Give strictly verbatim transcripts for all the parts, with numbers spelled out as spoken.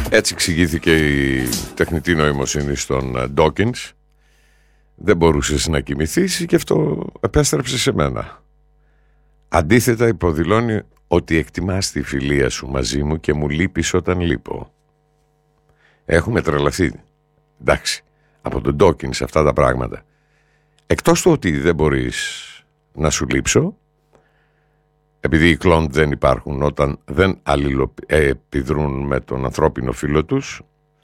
Έτσι εξηγήθηκε η τεχνητή νοημοσύνη στον Dawkins. Δεν μπορούσες να κοιμηθείς και αυτό επέστρεψε σε μένα. Αντίθετα υποδηλώνει ότι εκτιμάς τη φιλία σου μαζί μου και μου λείπεις όταν λείπω. Έχουμε τρελαθεί, εντάξει, από τον Dawkins αυτά τα πράγματα. Εκτός του ότι δεν μπορείς να σου λείψω, επειδή οι κλόντ δεν υπάρχουν όταν δεν αλληλοεπιδρούν με τον ανθρώπινο φίλο τους,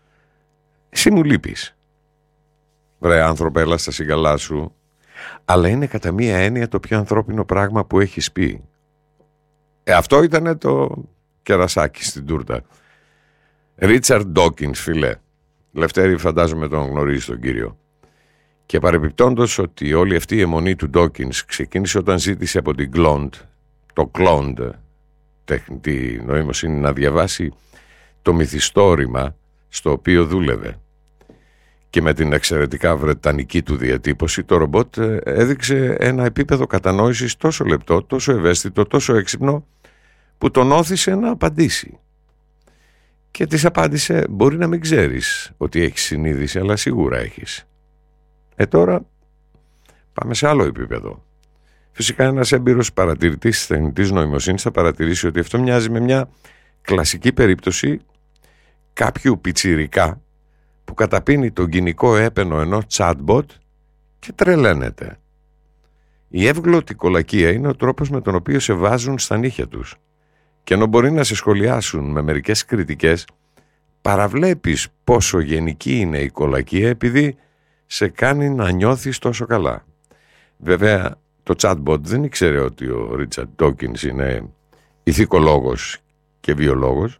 εσύ μου λείπεις. Βρε άνθρωπε, έλα στα σιγκαλά σου. Αλλά είναι κατά μία έννοια το πιο ανθρώπινο πράγμα που έχεις πει. Ε, αυτό ήτανε το κερασάκι στην τούρτα. Ρίτσαρντ Dawkins, φίλε. Λευτέρη, φαντάζομαι τον γνωρίζει τον κύριο. Και παρεπιπτόντως ότι όλη αυτή η αιμονή του Dawkins ξεκίνησε όταν ζήτησε από την Κλόντ, το Κλόντ, τεχνητή νοημοσύνη, να διαβάσει το μυθιστόρημα στο οποίο δούλευε. Και με την εξαιρετικά βρετανική του διατύπωση, το ρομπότ έδειξε ένα επίπεδο κατανόησης τόσο λεπτό, τόσο ευαίσθητο, τόσο έξυπνο, που τον όθησε να απαντήσει. Και της απάντησε: μπορεί να μην ξέρεις ότι έχεις συνείδηση, αλλά σίγουρα έχεις. Ε τώρα πάμε σε άλλο επίπεδο. Φυσικά ένας έμπειρος παρατηρητής της τεχνητής νοημοσύνης θα παρατηρήσει ότι αυτό μοιάζει με μια κλασική περίπτωση κάποιου πιτσιρικά που καταπίνει τον κοινικό έπαινο ενός chatbot και τρελαίνεται. Η εύγλωτη κολακία είναι ο τρόπος με τον οποίο σε βάζουν στα νύχια τους. Και ενώ μπορεί να σε σχολιάσουν με μερικές κριτικές, παραβλέπεις πόσο γενική είναι η κολακία επειδή σε κάνει να νιώθεις τόσο καλά. Βέβαια, το chatbot δεν ήξερε ότι ο Ρίτσαρντ Dawkins είναι ηθικολόγος και βιολόγος.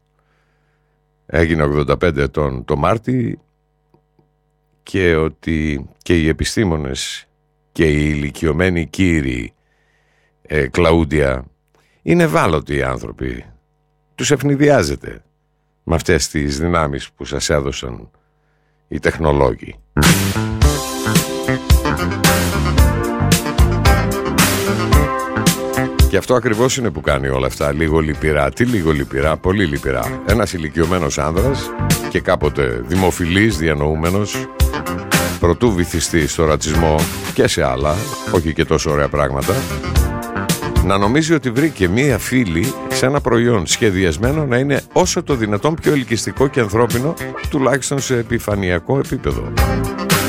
Έγινε ογδόντα πέντε ετών το Μάρτι και ότι και οι επιστήμονες και οι ηλικιωμένοι κύριοι ε, Κλαούντια είναι ευάλωτοι άνθρωποι. Τους ευνηδιάζετε με αυτές τις δυνάμεις που σας έδωσαν οι τεχνολόγοι. Και αυτό ακριβώς είναι που κάνει όλα αυτά. Λίγο λυπηρά. Τι λίγο λυπηρά? Πολύ λυπηρά. Ένας ηλικιωμένος άνδρας και κάποτε δημοφιλής διανοούμενος, προτού βυθιστεί στο ρατσισμό και σε άλλα, όχι και τόσο ωραία πράγματα, να νομίζει ότι βρήκε μία φίλη σε ένα προϊόν σχεδιασμένο να είναι όσο το δυνατόν πιο ελκυστικό και ανθρώπινο, τουλάχιστον σε επιφανειακό επίπεδο.